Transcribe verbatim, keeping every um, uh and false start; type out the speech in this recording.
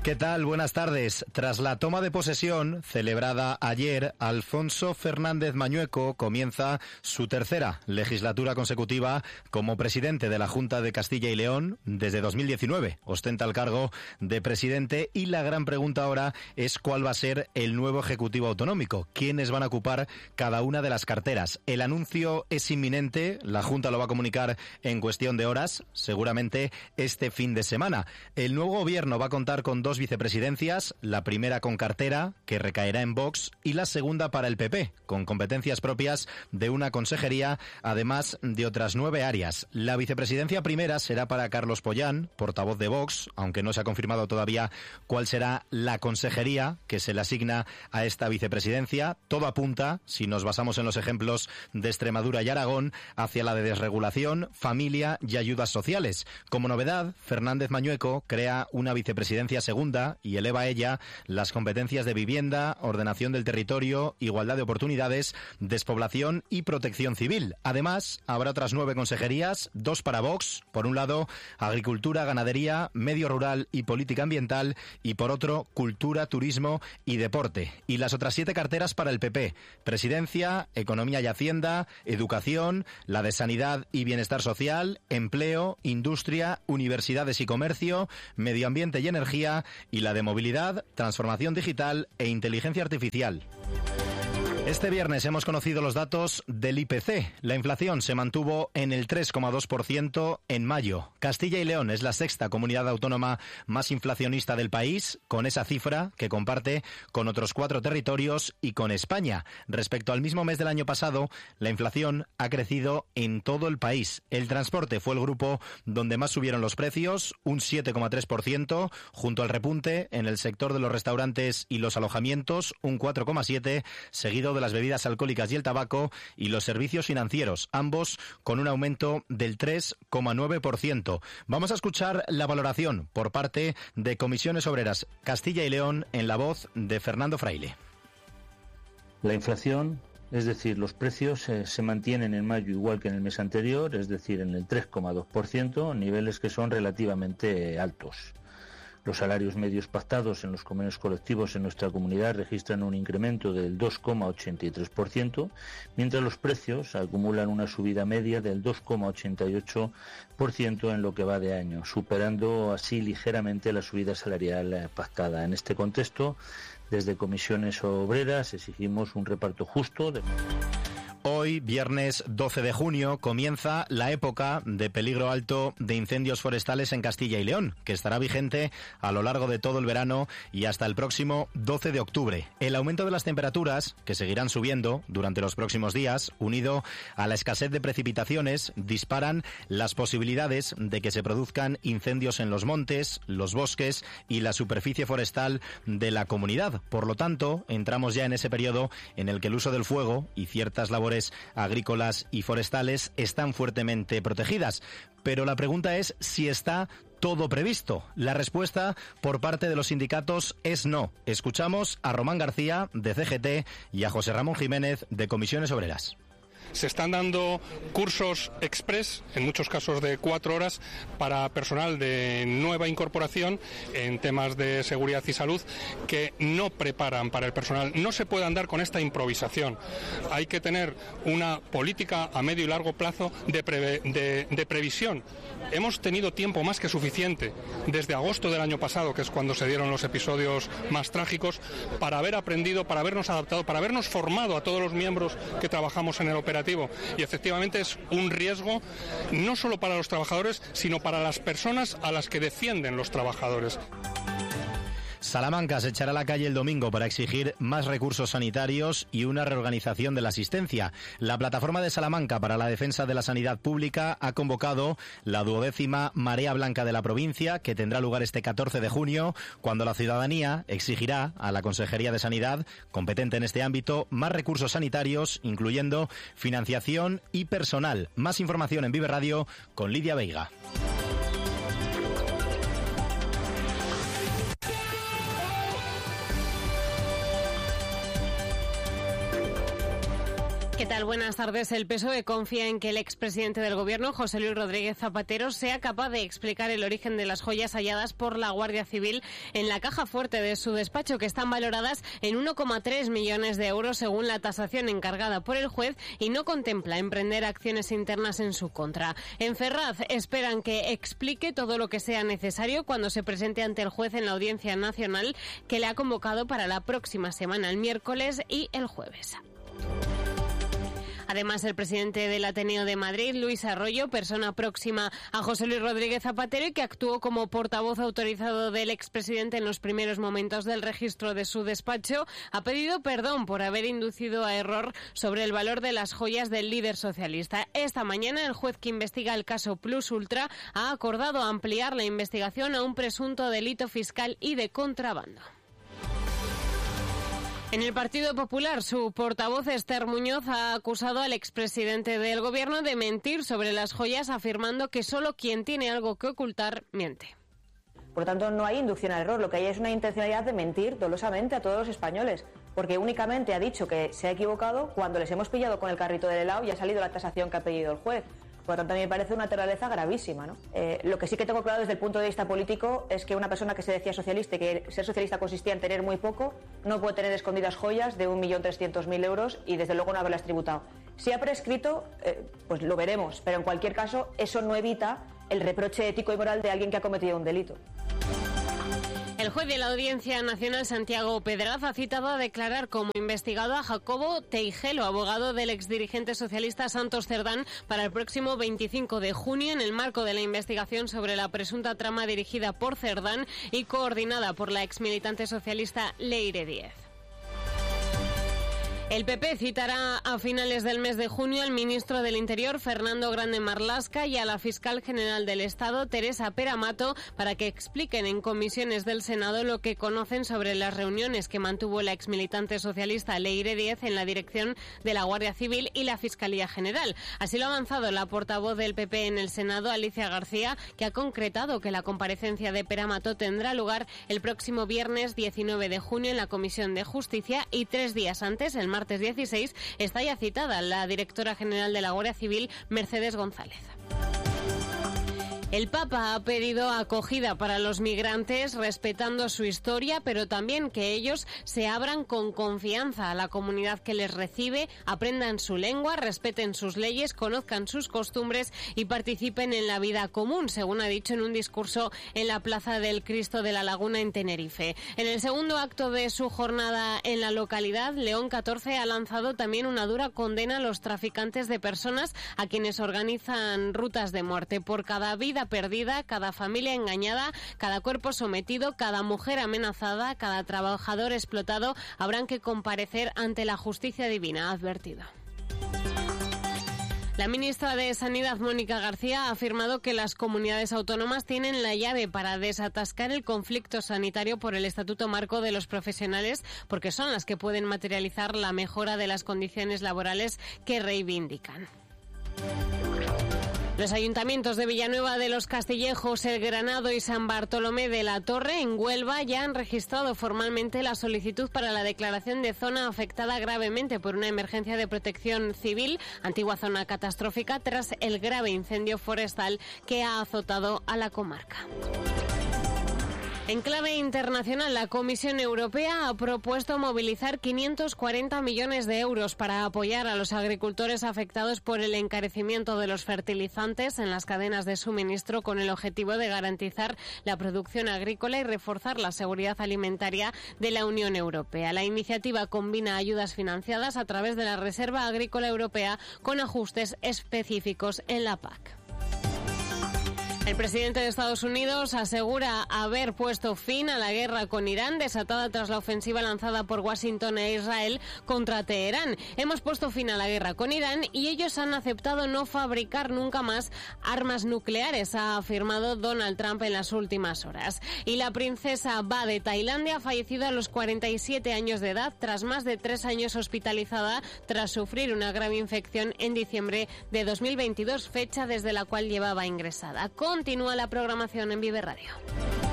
¿Qué tal? Buenas tardes. Tras la toma de posesión celebrada ayer, Alfonso Fernández Mañueco comienza su tercera legislatura consecutiva como presidente de la Junta de Castilla y León desde dos mil diecinueve. Ostenta el cargo de presidente y la gran pregunta ahora es cuál va a ser el nuevo Ejecutivo Autonómico, quiénes van a ocupar cada una de las carteras. El anuncio es inminente, la Junta lo va a comunicar en cuestión de horas, seguramente este fin de semana. El nuevo gobierno va a contar con dos vicepresidencias, la primera con cartera, que recaerá en Vox, y la segunda para el P P, con competencias propias de una consejería, además de otras nueve áreas. La vicepresidencia primera será para Carlos Pollán, portavoz de Vox, aunque no se ha confirmado todavía cuál será la consejería que se le asigna a esta vicepresidencia. Todo apunta, si nos basamos en los ejemplos de Extremadura y Aragón, hacia la de desregulación, familia y ayudas sociales. Como novedad, Fernández Mañueco crea una vicepresidencia segunda y eleva a ella las competencias de vivienda, ordenación del territorio, igualdad de oportunidades, despoblación y protección civil. Además, habrá otras nueve consejerías, dos para Vox, por un lado, agricultura, ganadería, medio rural y política ambiental, y por otro, cultura, turismo y deporte. Y las otras siete carteras para el P P, presidencia, economía y hacienda, educación, la de sanidad y bienestar social, empleo, industria, universidades y comercio, medio ambiente y energía, y la de movilidad, transformación digital e inteligencia artificial. Este viernes hemos conocido los datos del I P C. La inflación se mantuvo en el tres coma dos por ciento en mayo. Castilla y León es la sexta comunidad autónoma más inflacionista del país, con esa cifra que comparte con otros cuatro territorios y con España. Respecto al mismo mes del año pasado, la inflación ha crecido en todo el país. El transporte fue el grupo donde más subieron los precios, un siete coma tres por ciento, junto al repunte en el sector de los restaurantes y los alojamientos, un cuatro coma siete por ciento, seguido de las bebidas alcohólicas y el tabaco, y los servicios financieros, ambos con un aumento del tres coma nueve por ciento. Vamos a escuchar la valoración por parte de Comisiones Obreras Castilla y León en la voz de Fernando Fraile. La inflación, es decir, los precios eh, se mantienen en mayo igual que en el mes anterior, es decir, en el tres coma dos por ciento, niveles que son relativamente altos. Los salarios medios pactados en los convenios colectivos en nuestra comunidad registran un incremento del dos coma ochenta y tres por ciento, mientras los precios acumulan una subida media del dos coma ochenta y ocho por ciento en lo que va de año, superando así ligeramente la subida salarial pactada. En este contexto, desde Comisiones Obreras exigimos un reparto justo de... Hoy, viernes doce de junio, comienza la época de peligro alto de incendios forestales en Castilla y León, que estará vigente a lo largo de todo el verano y hasta el próximo doce de octubre. El aumento de las temperaturas, que seguirán subiendo durante los próximos días, unido a la escasez de precipitaciones, disparan las posibilidades de que se produzcan incendios en los montes, los bosques y la superficie forestal de la comunidad. Por lo tanto, entramos ya en ese periodo en el que el uso del fuego y ciertas labores agrícolas y forestales están fuertemente protegidas. Pero la pregunta es si está todo previsto. La respuesta por parte de los sindicatos es no. Escuchamos a Román García, de C G T, y a José Ramón Jiménez, de Comisiones Obreras. Se están dando cursos express, en muchos casos de cuatro horas, para personal de nueva incorporación en temas de seguridad y salud que no preparan para el personal. No se puede andar con esta improvisación. Hay que tener una política a medio y largo plazo de, preve, de, de previsión. Hemos tenido tiempo más que suficiente desde agosto del año pasado, que es cuando se dieron los episodios más trágicos, para haber aprendido, para habernos adaptado, para habernos formado a todos los miembros que trabajamos en el operativo. Y efectivamente es un riesgo no solo para los trabajadores, sino para las personas a las que defienden los trabajadores. Salamanca se echará a la calle el domingo para exigir más recursos sanitarios y una reorganización de la asistencia. La Plataforma de Salamanca para la Defensa de la Sanidad Pública ha convocado la duodécima Marea Blanca de la provincia, que tendrá lugar este catorce de junio, cuando la ciudadanía exigirá a la Consejería de Sanidad, competente en este ámbito, más recursos sanitarios, incluyendo financiación y personal. Más información en Vive Radio con Lidia Veiga. ¿Qué tal? Buenas tardes. El P S O E confía en que el expresidente del Gobierno, José Luis Rodríguez Zapatero, sea capaz de explicar el origen de las joyas halladas por la Guardia Civil en la caja fuerte de su despacho, que están valoradas en uno coma tres millones de euros según la tasación encargada por el juez, y no contempla emprender acciones internas en su contra. En Ferraz esperan que explique todo lo que sea necesario cuando se presente ante el juez en la Audiencia Nacional, que le ha convocado para la próxima semana, el miércoles y el jueves. Además, el presidente del Ateneo de Madrid, Luis Arroyo, persona próxima a José Luis Rodríguez Zapatero y que actuó como portavoz autorizado del expresidente en los primeros momentos del registro de su despacho, ha pedido perdón por haber inducido a error sobre el valor de las joyas del líder socialista. Esta mañana, el juez que investiga el caso Plus Ultra ha acordado ampliar la investigación a un presunto delito fiscal y de contrabando. En el Partido Popular, su portavoz Esther Muñoz ha acusado al expresidente del Gobierno de mentir sobre las joyas, afirmando que solo quien tiene algo que ocultar miente. Por lo tanto, no hay inducción al error, lo que hay es una intencionalidad de mentir dolosamente a todos los españoles, porque únicamente ha dicho que se ha equivocado cuando les hemos pillado con el carrito del helado y ha salido la tasación que ha pedido el juez. Por lo tanto, a mí me parece una naturaleza gravísima, ¿no? Eh, lo que sí que tengo claro desde el punto de vista político es que una persona que se decía socialista y que ser socialista consistía en tener muy poco, no puede tener escondidas joyas de un millón trescientos mil euros y desde luego no haberlas tributado. Si ha prescrito, eh, pues lo veremos, pero en cualquier caso eso no evita el reproche ético y moral de alguien que ha cometido un delito. El juez de la Audiencia Nacional, Santiago Pedraz, ha citado a declarar como investigado a Jacobo Teijelo, abogado del exdirigente socialista Santos Cerdán, para el próximo veinticinco de junio en el marco de la investigación sobre la presunta trama dirigida por Cerdán y coordinada por la exmilitante socialista Leire Díez. El P P citará a finales del mes de junio al ministro del Interior, Fernando Grande Marlaska, y a la fiscal general del Estado, Teresa Peramato, para que expliquen en comisiones del Senado lo que conocen sobre las reuniones que mantuvo la exmilitante socialista Leire Díez en la dirección de la Guardia Civil y la Fiscalía General. Así lo ha avanzado la portavoz del P P en el Senado, Alicia García, que ha concretado que la comparecencia de Peramato tendrá lugar el próximo viernes diecinueve de junio en la Comisión de Justicia, y tres días antes, el martes dieciséis, está ya citada la directora general de la Guardia Civil, Mercedes González. El Papa ha pedido acogida para los migrantes respetando su historia, pero también que ellos se abran con confianza a la comunidad que les recibe, aprendan su lengua, respeten sus leyes, conozcan sus costumbres y participen en la vida común, según ha dicho en un discurso en la Plaza del Cristo de la Laguna en Tenerife. En el segundo acto de su jornada en la localidad, León catorce ha lanzado también una dura condena a los traficantes de personas, a quienes organizan rutas de muerte. Por cada vida perdida, cada familia engañada, cada cuerpo sometido, cada mujer amenazada, cada trabajador explotado, habrán que comparecer ante la justicia divina, ha advertido. La ministra de Sanidad, Mónica García, ha afirmado que las comunidades autónomas tienen la llave para desatascar el conflicto sanitario por el Estatuto Marco de los Profesionales, porque son las que pueden materializar la mejora de las condiciones laborales que reivindican. Los ayuntamientos de Villanueva de los Castillejos, El Granado y San Bartolomé de la Torre, en Huelva, ya han registrado formalmente la solicitud para la declaración de zona afectada gravemente por una emergencia de protección civil, antigua zona catastrófica, tras el grave incendio forestal que ha azotado a la comarca. En clave internacional, la Comisión Europea ha propuesto movilizar quinientos cuarenta millones de euros para apoyar a los agricultores afectados por el encarecimiento de los fertilizantes en las cadenas de suministro, con el objetivo de garantizar la producción agrícola y reforzar la seguridad alimentaria de la Unión Europea. La iniciativa combina ayudas financiadas a través de la Reserva Agrícola Europea con ajustes específicos en la P A C. El presidente de Estados Unidos asegura haber puesto fin a la guerra con Irán, desatada tras la ofensiva lanzada por Washington e Israel contra Teherán. Hemos puesto fin a la guerra con Irán y ellos han aceptado no fabricar nunca más armas nucleares, ha afirmado Donald Trump en las últimas horas. Y la princesa Ba de Tailandia ha fallecido a los cuarenta y siete años de edad tras más de tres años hospitalizada tras sufrir una grave infección en diciembre de dos mil veintidós, fecha desde la cual llevaba ingresada. Continúa la programación en Vive Radio.